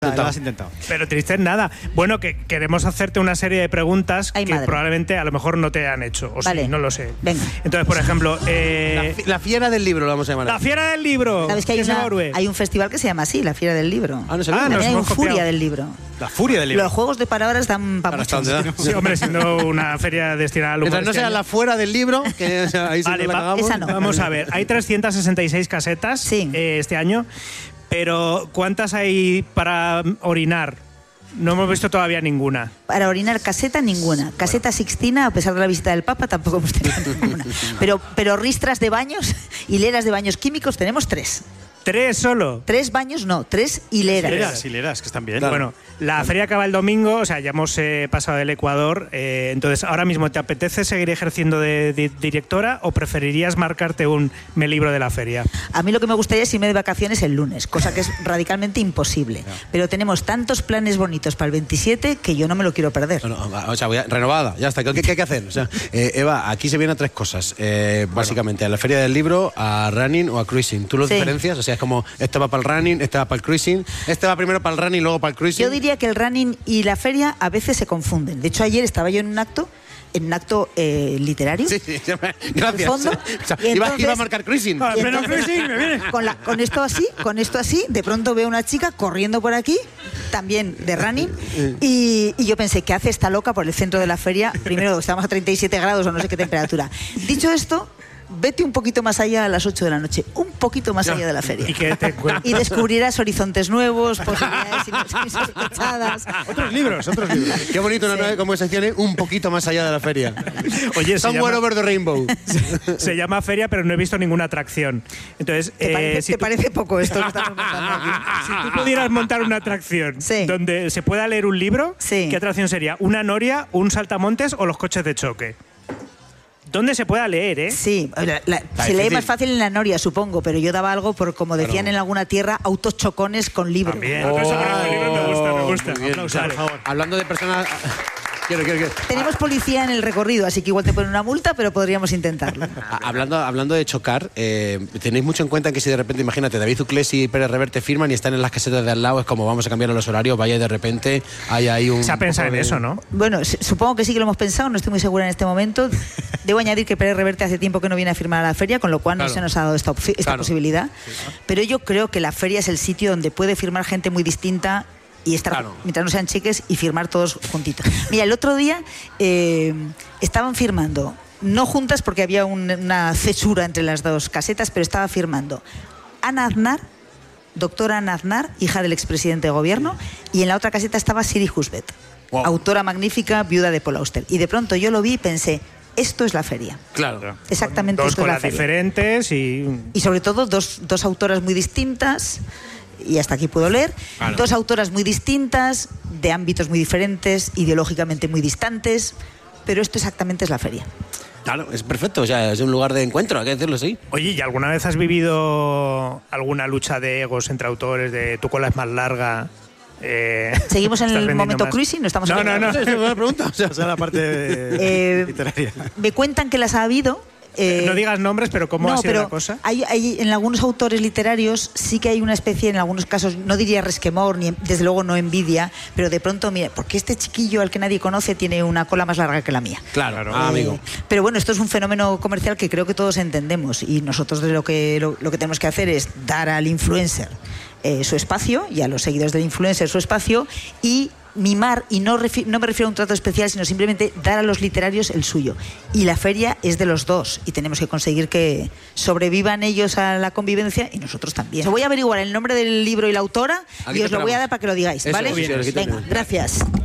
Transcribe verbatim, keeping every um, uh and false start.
intentado. Lo has intentado. Pero triste es nada. Bueno, que queremos hacerte una serie de preguntas Ay, que madre. probablemente a lo mejor no te han hecho. O Vale. sí, no lo sé. Venga. Entonces, por ejemplo... Eh, La, la fiera del libro lo vamos a llamar. la fiera del libro. ¿Sabes que hay, ¿Qué se una- va, Orue? hay un festival que se llama así, la Fiera del Libro? Ah, no sabía. Ah, También nos hay un hemos copiado. Furia del Libro. La furia del libro. Los juegos de palabras dan para Ahora mucho. está donde da. Sí, hombre, siendo una feria destinada al humor. Mientras no este sea año. la fuera del libro, que o sea, ahí sí Vale, no la va- cagamos. esa no. Vamos a ver, hay trescientas sesenta y seis casetas Sí. eh, este año, pero ¿cuántas hay para orinar? No hemos visto todavía ninguna. Para orinar caseta, ninguna. Caseta Sixtina, a pesar de la visita del Papa, tampoco hemos tenido ninguna. Pero, pero ristras de baños, hileras de baños químicos, tenemos tres. ¿Tres solo? Tres baños, no, tres hileras. Hileras, hileras, que están bien. Claro. Bueno, la feria acaba el domingo, o sea, ya hemos eh, pasado el Ecuador, eh, entonces ahora mismo ¿te apetece seguir ejerciendo de, de directora o preferirías marcarte un me libro de la feria? A mí lo que me gustaría es irme de vacaciones el lunes, cosa que es radicalmente imposible. Pero tenemos tantos planes bonitos para el veintisiete que yo no me lo quiero perder. Bueno, o sea, voy a- renovada, ya está. ¿Qué, qué hay que hacer? O sea, eh, Eva, aquí se vienen tres cosas. Eh, básicamente, a la feria del libro, a running o a cruising. ¿Tú lo Sí. diferencias? O sea, es como, este va para el running, este va para el cruising, este va primero para el running, luego para el cruising. Yo diría que el running y la feria a veces se confunden. De hecho, ayer estaba yo en un acto, en un acto eh, literario. Sí, sí, gracias. fondo, O sea, y iba, entonces- iba a marcar cruising. Ah, Y pero entonces, cruising, me viene. Con, la- con esto así, con esto así, de pronto veo una chica corriendo por aquí, también de running, y, y yo pensé, ¿qué hace esta loca por el centro de la feria? Primero, estamos a treinta y siete grados o no sé qué temperatura. Dicho esto, vete un poquito más allá a las ocho de la noche, un poquito más allá de la feria. ¿Y qué te encuentras? Y descubrirás horizontes nuevos, posibilidades insospechadas. Otros libros, otros libros. Qué bonito una nueva conversación, ¿eh? Un poquito más allá de la feria. Oye, se Somewhere llama, over the rainbow. se llama feria, pero no he visto ninguna atracción. Entonces, ¿Te, eh, parece, si te tú- parece poco esto que estamos contando aquí? Si tú pudieras montar una atracción Sí. donde se pueda leer un libro, Sí. ¿qué atracción sería? ¿Una noria, un saltamontes o los coches de choque? ¿Dónde se pueda leer, eh? Sí, la- la- se lee difícil. más fácil en la Noria, supongo, pero yo daba algo por, como decían en alguna tierra, autos chocones con libros. También. Eso, pero el libro me gusta, me gusta. Muy bien. Aplausos, por favor. Hablando de personas... Quiero, quiero, quiero. Tenemos policía en el recorrido, así que igual te ponen una multa, pero podríamos intentarlo. A- Hablando, hablando de chocar, eh, tenéis mucho en cuenta que si de repente, imagínate, David Uclés y Pérez Reverte firman y están en las casetas de al lado, es como vamos a cambiar los horarios, vaya y de repente hay ahí un... Se ha pensado poco en de- eso, ¿no? Bueno, s- supongo que sí que lo hemos pensado, no estoy muy segura en este momento. Debo añadir que Pérez Reverte hace tiempo que no viene a firmar a la feria, con lo cual Claro. no se nos ha dado esta, opci- esta Claro. posibilidad. Pero yo creo que la feria es el sitio donde puede firmar gente muy distinta y estar, Claro. mientras no sean cheques, y firmar todos juntitos. Mira, el otro día eh, estaban firmando, no juntas porque había un- una cesura entre las dos casetas, pero estaba firmando Ana Aznar, doctora Ana Aznar, hija del expresidente de gobierno, y en la otra caseta estaba Siri Husbet, Wow. autora magnífica, viuda de Paul Auster. Y de pronto yo lo vi y pensé, esto es la feria. Claro. Exactamente Dos esto es la colas feria. diferentes y... Y sobre todo dos, dos autoras muy distintas, y hasta aquí puedo leer, Claro. dos autoras muy distintas, de ámbitos muy diferentes, ideológicamente muy distantes, pero esto exactamente es la feria. Claro, es perfecto, o sea, es un lugar de encuentro, hay que decirlo así. Oye, ¿y alguna vez has vivido alguna lucha de egos entre autores, de tu cola es más larga? Eh, ¿Seguimos en estás el vendiendo momento más? cruising? ¿No estamos No, en- no, no. Esa es una buena pregunta. O sea, Esa es la parte Eh, literaria. Me cuentan que las ha habido. eh, No digas nombres, pero ¿cómo no, ha sido pero la cosa? Hay, hay- en algunos autores literarios sí que hay una especie, en algunos casos, no diría resquemor, ni desde luego no envidia, pero de pronto, mira, porque este chiquillo al que nadie conoce tiene una cola más larga que la mía. Claro, ah, amigo. Eh, pero bueno, esto es un fenómeno comercial que creo que todos entendemos, y nosotros de lo que, lo, lo que tenemos que hacer es dar al influencer eh, su espacio, y a los seguidores del influencer su espacio, y mimar, y no, refi- no me refiero a un trato especial, sino simplemente dar a los literarios el suyo. Y la feria es de los dos, y tenemos que conseguir que sobrevivan ellos a la convivencia y nosotros también. Os voy a averiguar el nombre del libro y la autora, Aquí y te os lo voy a esperamos. dar para que lo digáis, Eso, ¿vale? sí, sí, aquí te Venga, tenemos. gracias.